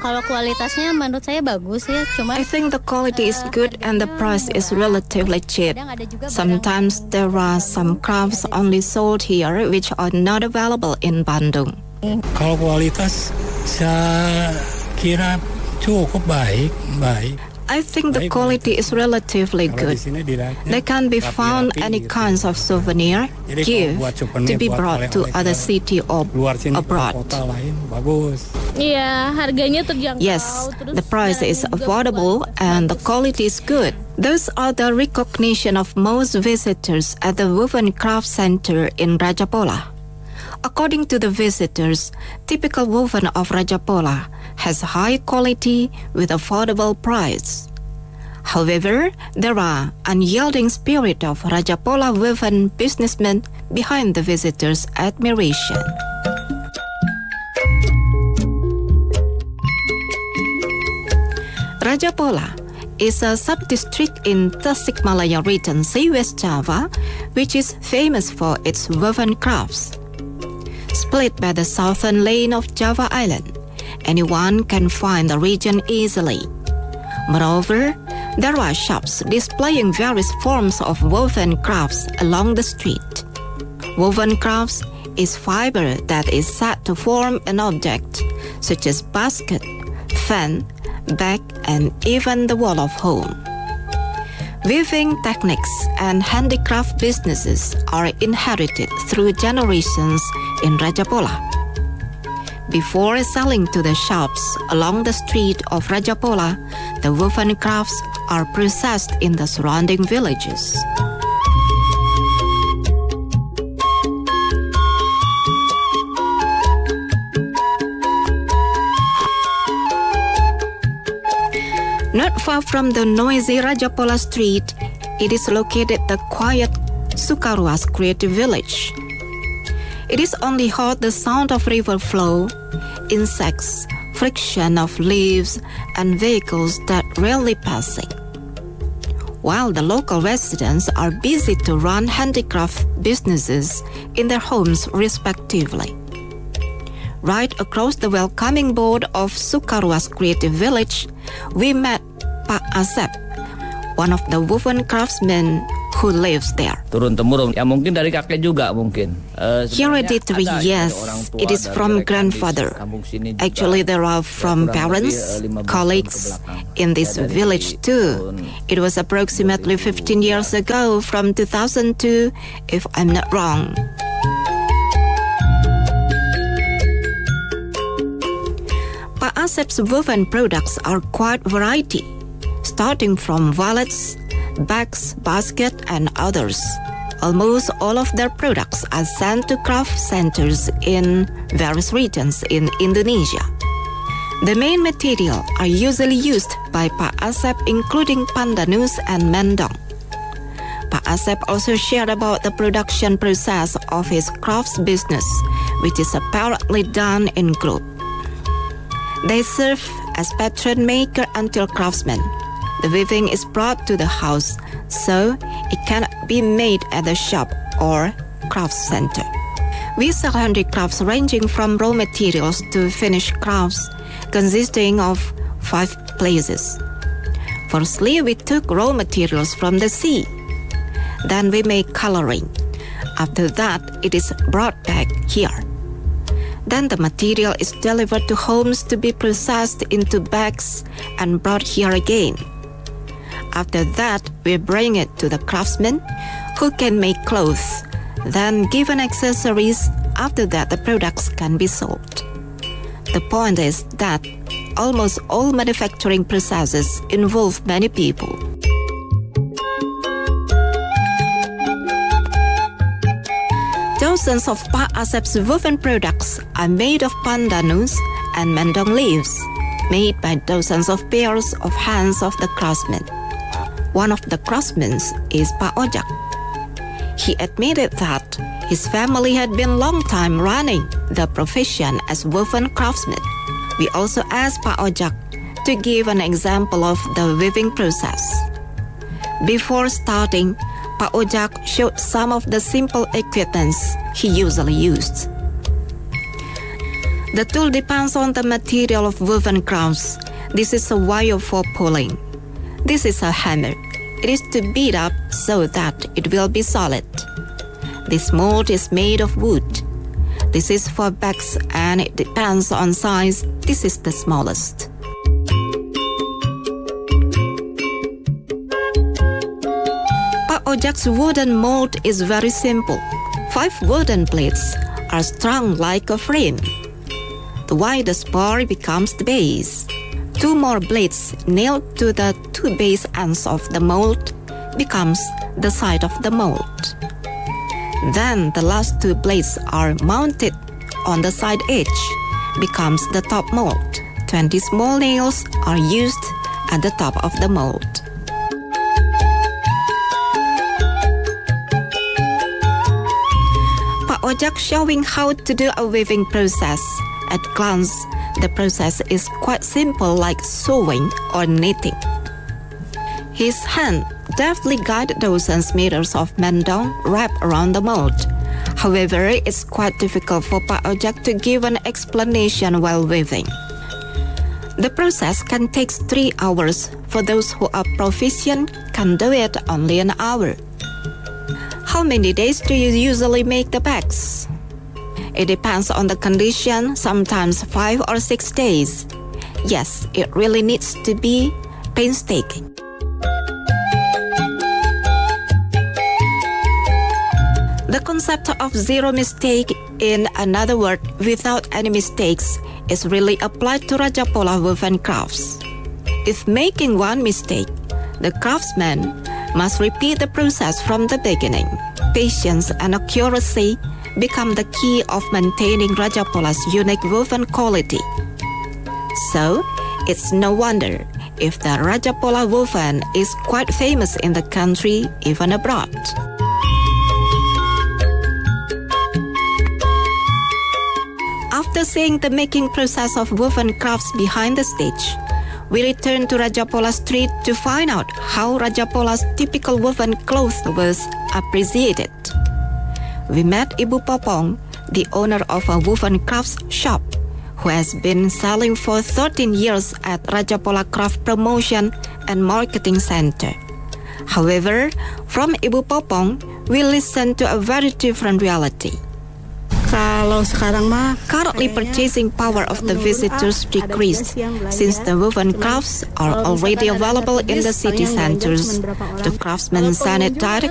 Kalau kualitasnya menurut saya bagus ya, cuma I think the quality is good and the price is relatively cheap. Sometimes there are some crafts only sold here which are not available in Bandung. Kalau kualitas saya kira cukup baik. I think the quality is relatively good. There can be found any kinds of souvenir, gift to be brought to other city or abroad. iya harganya terjangkau. Yes, the price is affordable and the quality is good. Those are the recognition of most visitors at the Woven Craft Center in Rajapola. According to the visitors, typical woven of Rajapola has high quality with affordable price. However, there are unyielding spirit of Rajapola woven businessmen behind the visitors' admiration. Rajapola is a sub-district in Tasikmalaya Regency, West Java, which is famous for its woven crafts. Split by the southern lane of Java Island, anyone can find the region easily. Moreover, there are shops displaying various forms of woven crafts along the street. Woven crafts is fiber that is set to form an object, such as basket, fan, bag, and even the wall of home. Weaving techniques and handicraft businesses are inherited through generations in Rajapola. Before selling to the shops along the street of Rajapola, the woven crafts are processed in the surrounding villages. Not far from the noisy Rajapola street, it is located the quiet Sukaruas Creative Village. It is only heard the sound of river flow, insects, friction of leaves, and vehicles that rarely passing. While the local residents are busy to run handicraft businesses in their homes respectively. Right across the welcoming board of Sukaruas Creative Village, we met Pak Asep, one of the woven craftsmen who lives there. Turun-temurun, ya mungkin dari kakek juga mungkin. Hereditary, yes, it is from grandfather. Actually, there are from parents, colleagues in this village too. It was approximately 15 years ago, from 2002, if I'm not wrong. Pak Asep's woven products are quite variety, starting from wallets, bags, basket, and others. Almost all of their products are sent to craft centers in various regions in Indonesia. The main material are usually used by Pak Asep, including pandanus and mendong. Pak Asep also shared about the production process of his crafts business, which is apparently done in group. They serve as pattern maker until craftsman. The weaving is brought to the house, so it cannot be made at the shop or craft center. We sell handicrafts ranging from raw materials to finished crafts, consisting of 5 places. Firstly, we took raw materials from the sea. Then we make coloring. After that, it is brought back here. Then the material is delivered to homes to be processed into bags and brought here again. After that, we bring it to the craftsmen who can make clothes, then given accessories. After that, the products can be sold. The point is that almost all manufacturing processes involve many people. Dozens of Pak Asep's woven products are made of pandanus and mendong leaves, made by dozens of pairs of hands of the craftsmen. One of the craftsmen is Pak Ojak. He admitted that his family had been long time running the profession as woven craftsman. We also asked Pak Ojak to give an example of the weaving process. Before starting, Pak Ojak showed some of the simple equipment he usually used. The tool depends on the material of woven crafts. This is a wire for pulling. This is a hammer. It is to beat up so that it will be solid. This mold is made of wood. This is for bags and it depends on size. This is the smallest. Pak Ojak's wooden mold is very simple. 5 wooden plates are strung like a frame. The widest bar becomes the base. 2 more blades nailed to the 2 base ends of the mold becomes the side of the mold. Then the last 2 blades are mounted on the side edge, becomes the top mold. 20 small nails are used at the top of the mold. Pak Ojak showing how to do a weaving process. At glance, the process is quite simple like sewing or knitting. His hand deftly guided dozens meters of mendong wrapped around the mold. However, it's quite difficult for Pak Ojak to give an explanation while weaving. The process can take 3 hours. For those who are proficient, can do it only an hour. How many days do you usually make the bags? It depends on the condition, sometimes 5 or 6 days. Yes, it really needs to be painstaking. The concept of zero mistake, in another word, without any mistakes, is really applied to Rajapola woven crafts. If making one mistake, the craftsman must repeat the process from the beginning. Patience and accuracy become the key of maintaining Rajapola's unique woven quality. So, it's no wonder if the Rajapola woven is quite famous in the country, even abroad. After seeing the making process of woven crafts behind the stage, we return to Rajapola Street to find out how Rajapola's typical woven cloth was appreciated. We met Ibu Popong, the owner of a woven crafts shop, who has been selling for 13 years at Rajapola Craft Promotion and Marketing Center. However, from Ibu Popong, we listen to a very different reality. Kalau sekarang mah Currently, purchasing power of the visitors decreased since the woven crafts are already available in the city centers. The craftsmen send it direct